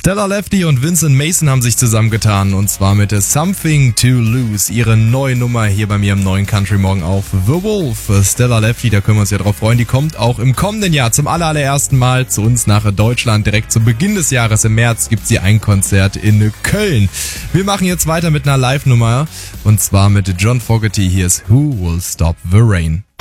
Stella Lefty und Vincent Mason haben sich zusammengetan und zwar mit Something to Lose, ihre neue Nummer hier bei mir im neuen Country Morgen auf The Wolf. Stella Lefty, da können wir uns ja drauf freuen, die kommt auch im kommenden Jahr zum allerersten Mal zu uns nach Deutschland. Direkt zu Beginn des Jahres im März gibt's hier ein Konzert in Köln. Wir machen jetzt weiter mit einer Live-Nummer und zwar mit John Fogerty. Hier ist Who Will Stop the Rain.